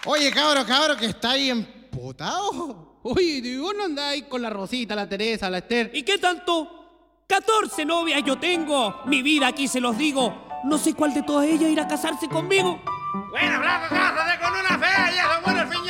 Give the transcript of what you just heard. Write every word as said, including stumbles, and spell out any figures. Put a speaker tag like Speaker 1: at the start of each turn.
Speaker 1: Oye, cabro, cabro, que está ahí emputado.
Speaker 2: Oye, ¿y vos no andáis con la Rosita, la Teresa, la Esther?
Speaker 3: ¿Y qué tanto? catorce novias yo tengo. Mi vida aquí se los digo. No sé cuál de todas ellas irá a casarse conmigo.
Speaker 4: Bueno, flaco, cásate con una fea y eso, bueno, el fin